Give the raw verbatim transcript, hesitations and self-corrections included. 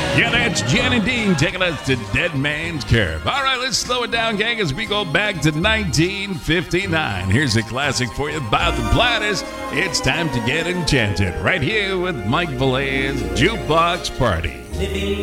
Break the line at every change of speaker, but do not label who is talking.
Yeah, that's Jan and Dean taking us to Dead Man's Curve. All right, let's slow it down, gang, as we go back to nineteen fifty-nine. Here's a classic for you by the Platters. It's time to get enchanted right here with Mike Vallee's Jukebox Party.
Living